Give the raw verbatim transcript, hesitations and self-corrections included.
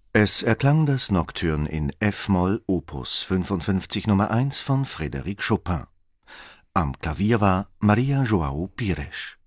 Es erklang das Nocturne in f-Moll Opus fünfundfünfzig Nummer eins von Frédéric Chopin. Am Klavier war Maria João Pires.